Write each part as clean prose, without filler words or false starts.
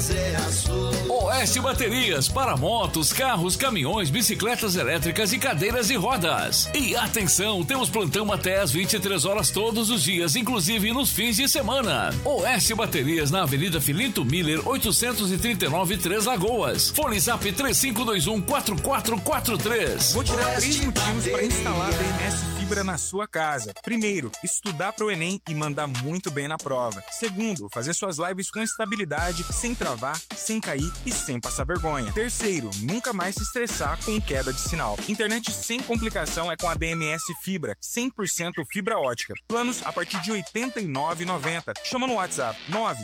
fazer a sua. Oeste Baterias para motos, carros, caminhões, bicicletas elétricas e cadeiras de rodas. E atenção, temos plantão até às 23 horas todos os dias, inclusive nos fins de semana. Oeste Baterias na Avenida Filinto Miller, 839, Três Lagoas. Fone Zap 3521-4443. Vou te dar 3 motivos para instalar a BMS Fibra na sua casa. Primeiro, estudar para o Enem e mandar muito bem na prova. Segundo, fazer suas lives com estabilidade, sem travar, sem cair e sem passar vergonha. Terceiro, nunca mais se estressar com queda de sinal. Internet sem complicação é com a BMS Fibra, 100% fibra ótica. Planos a partir de R$ 89,90. Chama no WhatsApp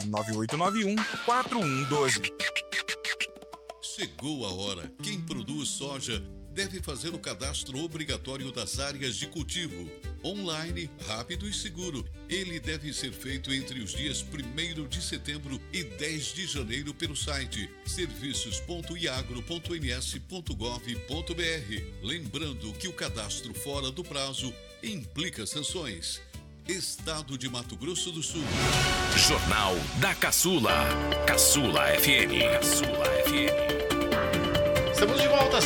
99891-4112. Chegou a hora. Quem produz soja deve fazer o cadastro obrigatório das áreas de cultivo. Online, rápido e seguro. Ele deve ser feito entre os dias 1º de setembro e 10 de janeiro pelo site serviços.iagro.ns.gov.br. Lembrando que o cadastro fora do prazo implica sanções. Estado de Mato Grosso do Sul. Jornal da Caçula. Caçula FM. Caçula FM. Estamos de volta,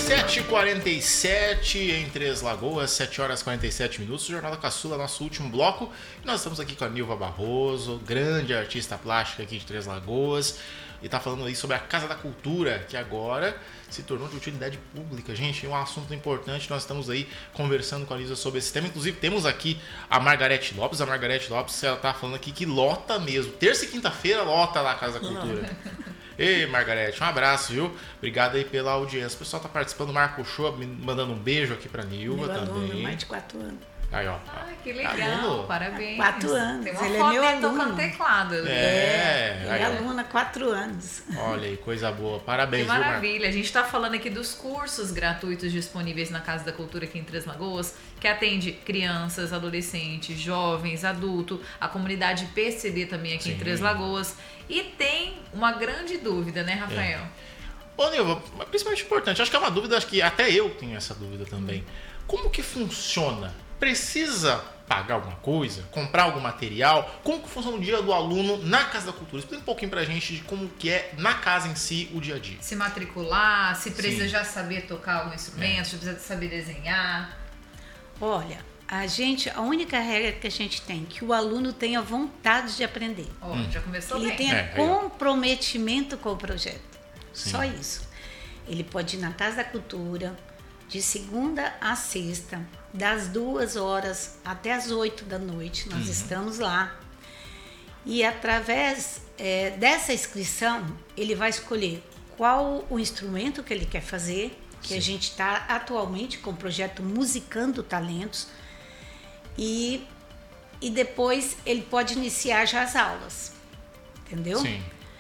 7h47 em Três Lagoas, 7h47. O Jornal da Caçula, nosso último bloco. E nós estamos aqui com a Nilva Barroso, grande artista plástica aqui de Três Lagoas. E está falando aí sobre a Casa da Cultura, que agora se tornou de utilidade pública. Gente, é um assunto importante. Nós estamos aí conversando com a Lisa sobre esse tema. Inclusive, temos aqui a Margarete Lopes. A Margarete Lopes, ela está falando aqui que lota mesmo. Terça e quinta-feira lota lá a Casa da Cultura. Ei, Margarete, um abraço, viu? Obrigado aí pela audiência. O pessoal tá participando, Marco Show, me mandando um beijo aqui pra Nilva também. Aluno, mais de 4 anos. Aí, ó. Ai, que legal, aluno. Parabéns. 4 anos. Tem uma Ele foto é meu dele aluno. tocando teclado. Ele aí, é aluno há 4 anos. Olha aí, coisa boa. Parabéns, Que viu, maravilha. A gente está falando aqui dos cursos gratuitos disponíveis na Casa da Cultura aqui em Três Lagoas, que atende crianças, adolescentes, jovens, adultos, a comunidade PCD também aqui em Três Lagoas. E tem uma grande dúvida, né, Rafael? Ô, Nilva, principalmente importante, acho que é uma dúvida, acho que até eu tenho essa dúvida também. Como que funciona? Precisa pagar alguma coisa? Comprar algum material? Como que funciona o dia do aluno na Casa da Cultura? Explica um pouquinho pra gente de como que é na casa em si o dia a dia. Se matricular, se precisa já saber tocar algum instrumento, se precisa saber desenhar. Olha, a única regra que a gente tem, que o aluno tenha vontade de aprender. Já começou Ele bem. tenha comprometimento com o projeto. Sim. Só isso. Ele pode ir na Casa da Cultura de segunda a sexta, das 2 horas até as 8 da noite. Nós estamos lá. E através dessa inscrição, ele vai escolher qual o instrumento que ele quer fazer, que a gente está atualmente com o projeto Musicando Talentos. E depois ele pode iniciar já as aulas, entendeu? Sim.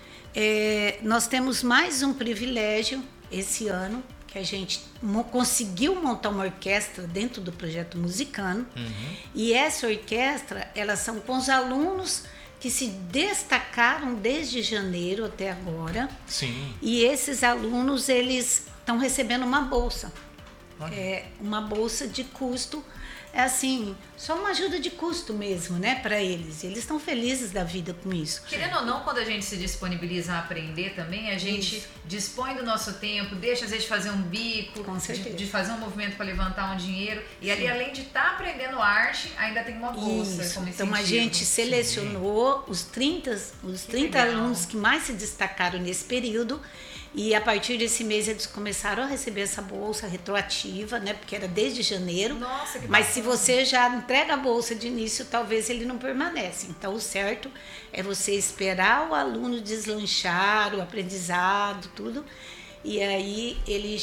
Nós temos mais um privilégio esse ano, que a gente conseguiu montar uma orquestra dentro do projeto Musicando. E essa orquestra, elas são com os alunos que se destacaram desde janeiro até agora. Sim. E esses alunos, eles estão recebendo uma bolsa. Uma bolsa de custo, assim, só uma ajuda de custo mesmo, né, para eles. Eles estão felizes da vida com isso. Querendo ou não, quando a gente se disponibiliza a aprender também, a gente dispõe do nosso tempo, deixa às vezes de fazer um bico, de fazer um movimento para levantar um dinheiro. E ali, além de estar aprendendo arte, ainda tem uma bolsa como incentivo. Então a gente selecionou os 30 alunos que mais se destacaram nesse período. E a partir desse mês eles começaram a receber essa bolsa retroativa, né? Porque era desde janeiro. Nossa, que mas bacana. se você já entrega a bolsa de início, talvez ele não permanece. Então o certo é você esperar o aluno deslanchar o aprendizado, tudo. E aí ele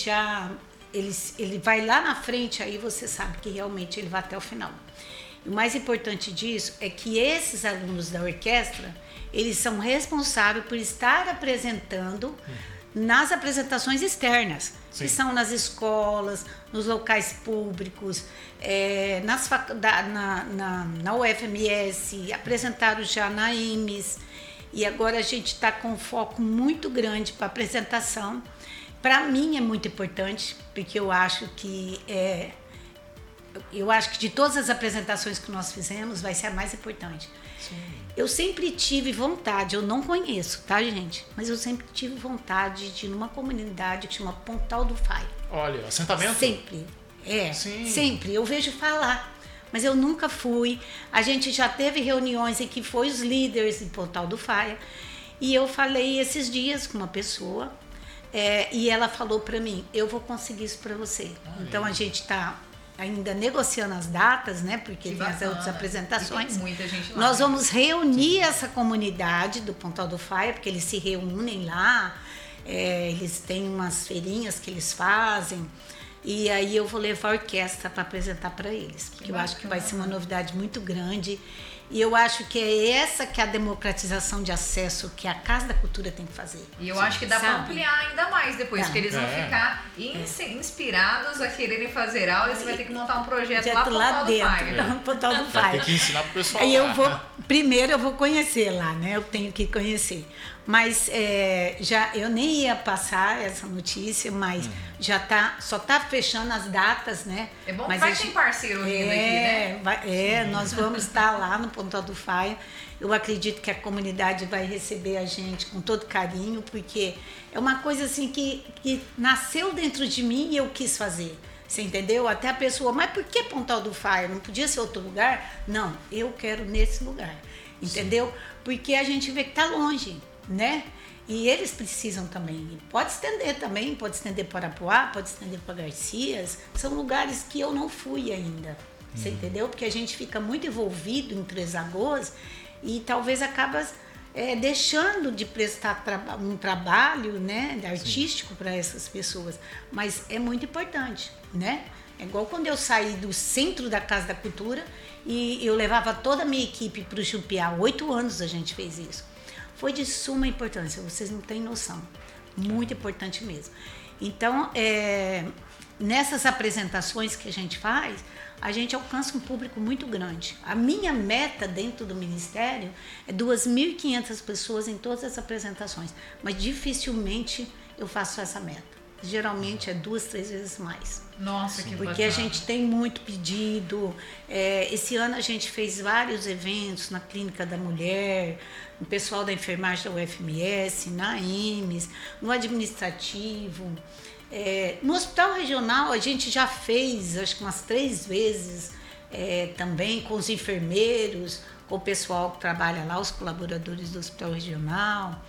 vai lá na frente, aí você sabe que realmente ele vai até o final. E o mais importante disso é que esses alunos da orquestra, eles são responsáveis por estar apresentando nas apresentações externas, que são nas escolas, nos locais públicos, na UFMS, apresentaram já na IMES, e agora a gente está com um foco muito grande para apresentação. Para mim é muito importante, porque eu acho que de todas as apresentações que nós fizemos, vai ser a mais importante. Eu sempre tive vontade, eu não conheço, tá, gente? Mas eu sempre tive vontade de ir numa comunidade que chama Pontal do Faia. Olha, assentamento? Sempre. Sim. Sempre. Eu vejo falar, mas eu nunca fui. A gente já teve reuniões em que foi os líderes de Pontal do Faia. E eu falei esses dias com uma pessoa, e ela falou para mim, eu vou conseguir isso para você. Então a gente está ainda negociando as datas, né? Porque tem as outras apresentações. E tem muita gente lá. Nós vamos reunir essa comunidade do Pontal do Faia, porque eles se reúnem lá, eles têm umas feirinhas que eles fazem. E aí eu vou levar a orquestra para apresentar para eles, porque eu acho que vai ser uma novidade muito grande. E eu acho que é essa que é a democratização de acesso que a Casa da Cultura tem que fazer. E eu acho que dá para ampliar ainda mais depois, porque eles vão ficar inspirados a quererem fazer aula e você vai ter que montar um projeto lá dentro, Pontal do Faia. Vai ter que ensinar pro pessoal. Aí primeiro eu vou conhecer lá, né? Eu tenho que conhecer. Mas eu nem ia passar essa notícia, mas só tá fechando as datas, né? É bom que vai ter parceiro vindo aqui, né? Nós vamos estar lá no Pontal do Faia. Eu acredito que a comunidade vai receber a gente com todo carinho, porque é uma coisa assim que nasceu dentro de mim e eu quis fazer. Você entendeu? Até a pessoa, mas por que Pontal do Faia? Não podia ser outro lugar? Não, eu quero nesse lugar. Entendeu? Porque a gente vê que tá longe, né? E eles precisam também. E pode estender também, pode estender para Arapuá, pode estender para Garcias. São lugares que eu não fui ainda. Você entendeu? Porque a gente fica muito envolvido em Três Lagoas e talvez acaba deixando de prestar um trabalho, né, artístico para essas pessoas. Mas é muito importante, né? É igual quando eu saí do centro da Casa da Cultura e eu levava toda a minha equipe para o Jupiá. 8 anos a gente fez isso. Foi de suma importância, vocês não têm noção. Muito importante mesmo. Então, nessas apresentações que a gente faz, a gente alcança um público muito grande. A minha meta dentro do Ministério é 2.500 pessoas em todas as apresentações, mas dificilmente eu faço essa meta. Geralmente é 2, 3 vezes mais. Nossa, que Porque a gente tem muito pedido. Esse ano a gente fez vários eventos na Clínica da Mulher, no pessoal da enfermagem da UFMS, na EMES, no administrativo. No Hospital Regional a gente já fez, acho que umas 3 vezes, também com os enfermeiros, com o pessoal que trabalha lá, os colaboradores do Hospital Regional.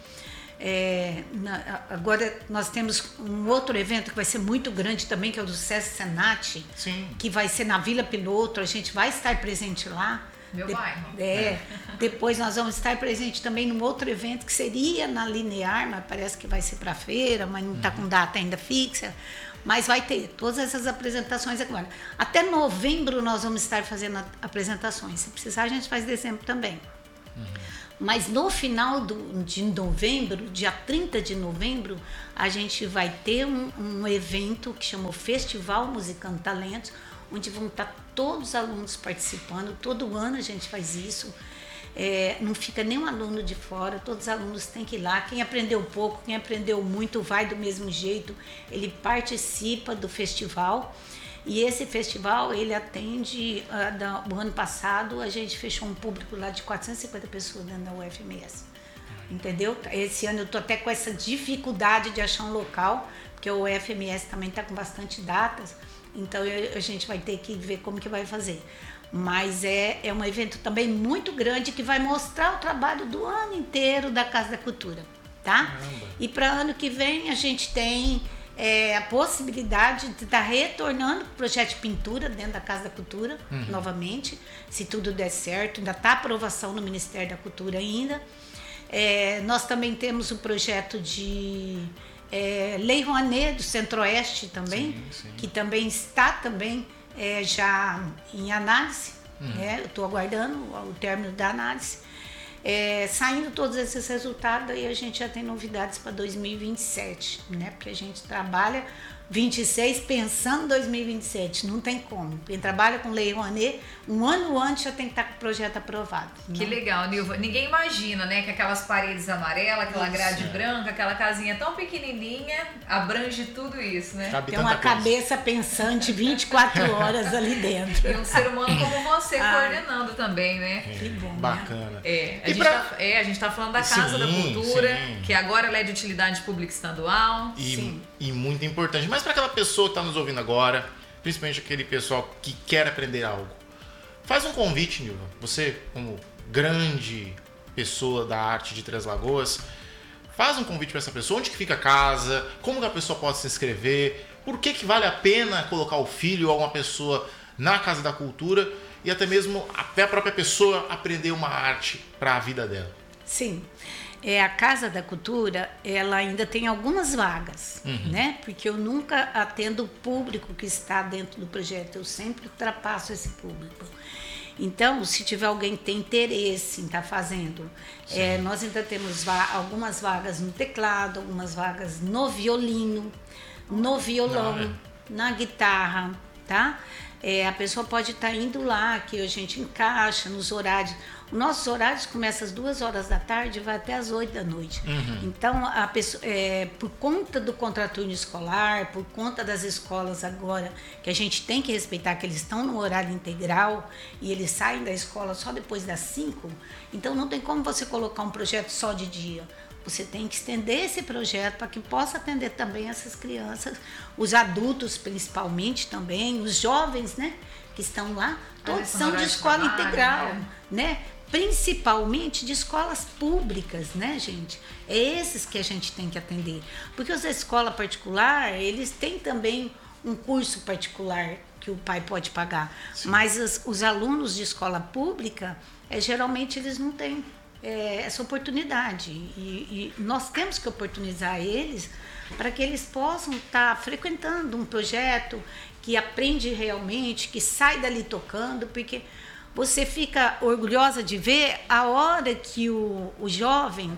Agora nós temos um outro evento que vai ser muito grande também, que é o do SESC Senat, que vai ser na Vila Piloto. A gente vai estar presente lá. Meu bairro. Depois nós vamos estar presente também num outro evento que seria na Linear, mas parece que vai ser para feira, mas não está com data ainda fixa. Mas vai ter todas essas apresentações agora. Até novembro nós vamos estar fazendo apresentações. Se precisar, a gente faz dezembro também. Mas no final de novembro, dia 30 de novembro, a gente vai ter um evento que chama Festival Musicando Talentos, onde vão estar todos os alunos participando. Todo ano a gente faz isso. Não fica nenhum aluno de fora, todos os alunos têm que ir lá. Quem aprendeu pouco, quem aprendeu muito, vai do mesmo jeito. Ele participa do festival. E esse festival, ele atende, o ano passado, a gente fechou um público lá de 450 pessoas dentro da UFMS. Entendeu? Esse ano eu estou até com essa dificuldade de achar um local, porque o UFMS também está com bastante datas, então a gente vai ter que ver como que vai fazer. Mas é um evento também muito grande que vai mostrar o trabalho do ano inteiro da Casa da Cultura, tá? Caramba. E para ano que vem a gente tem a possibilidade de estar retornando para o projeto de pintura dentro da Casa da Cultura, novamente, se tudo der certo. Ainda está aprovação no Ministério da Cultura ainda. Nós também temos o projeto de Lei Rouanet do Centro-Oeste também, que também está já em análise. Eu estou aguardando o término da análise. Saindo todos esses resultados, aí a gente já tem novidades para 2027, né? Porque a gente trabalha 26 pensando em 2027, não tem como. Quem trabalha com Lei Rouanet, um ano antes já tem que estar com o projeto aprovado. Que legal, Nilva. Ninguém imagina, né, que aquelas paredes amarelas, aquela grade branca, aquela casinha tão pequenininha, abrange tudo isso, né? Tem uma cabeça pensante 24 horas ali dentro. E um ser humano como você coordenando também, né? Que bom. Bacana. A gente tá falando da Casa da Cultura, que agora ela é de utilidade pública estadual. E muito importante. Mas para aquela pessoa que está nos ouvindo agora, principalmente aquele pessoal que quer aprender algo, faz um convite, Nilva. Você, como grande pessoa da arte de Três Lagoas, faz um convite para essa pessoa. Onde que fica a casa? Como que a pessoa pode se inscrever? Por que vale a pena colocar o filho ou uma pessoa na Casa da Cultura e até mesmo a própria pessoa aprender uma arte para a vida dela? Sim. A Casa da Cultura, ela ainda tem algumas vagas, né? Porque eu nunca atendo o público que está dentro do projeto, eu sempre ultrapasso esse público. Então, se tiver alguém que tem interesse em estar fazendo, nós ainda temos algumas vagas no teclado, algumas vagas no violino, no violão, na guitarra, tá? A pessoa pode estar indo lá, que a gente encaixa nos horários. Os nossos horários começam às 2 horas da tarde e vai até às 8 da noite. Então, a pessoa, por conta do contraturno escolar, por conta das escolas agora, que a gente tem que respeitar que eles estão no horário integral e eles saem da escola só depois das 5, então não tem como você colocar um projeto só de dia. Você tem que estender esse projeto para que possa atender também essas crianças, os adultos principalmente também, os jovens, né, que estão lá, todos são de escola integral, né? Principalmente de escolas públicas, né, gente? É esses que a gente tem que atender. Porque os da escola particular, eles têm também um curso particular que o pai pode pagar. Sim. Mas os alunos de escola pública, geralmente eles não têm essa oportunidade. E nós temos que oportunizar eles para que eles possam estar frequentando um projeto que aprende realmente, que sai dali tocando, porque você fica orgulhosa de ver a hora que o jovem,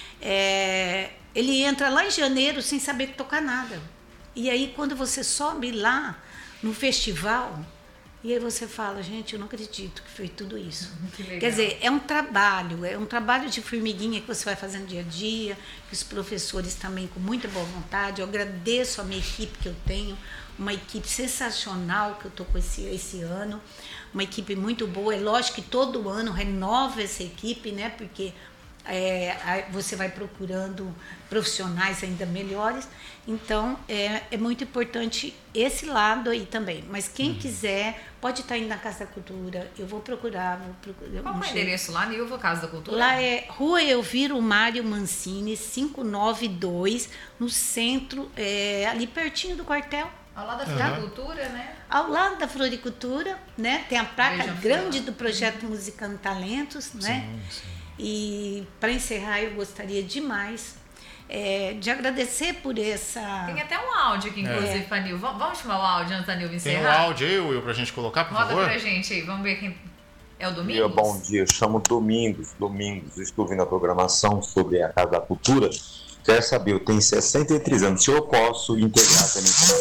ele entra lá em janeiro sem saber tocar nada. E aí, quando você sobe lá no festival, e aí você fala, gente, eu não acredito que foi tudo isso. Quer dizer, é um trabalho de formiguinha que você vai fazendo dia a dia, que os professores também com muita boa vontade. Eu agradeço a minha equipe que eu tenho, uma equipe sensacional que eu estou com esse ano, uma equipe muito boa. É lógico que todo ano renova essa equipe, né? Porque você vai procurando profissionais ainda melhores. Então, é muito importante esse lado aí também. Mas quem quiser, pode estar indo na Casa da Cultura. Eu vou procurar. Qual é o endereço lá, Nilva, Casa da Cultura? Lá é Rua Elviro Mário Mancini, 592, no centro, ali pertinho do quartel. Ao lado da floricultura, né? Ao lado da floricultura, né? Tem a placa grande do projeto Musicando Talentos, né? Sim. E para encerrar, eu gostaria demais de agradecer por essa... Tem até um áudio aqui, inclusive, para a Nilva. Vamos chamar o áudio antes da Nilva encerrar? Tem um áudio aí, Will, pra gente colocar, por favor? Roda pra gente aí, vamos ver quem... É o Domingos? Bom dia, eu chamo Domingos. Estou vendo a programação sobre a Casa da Cultura. Quero saber, eu tenho 63 anos, se eu posso integrar também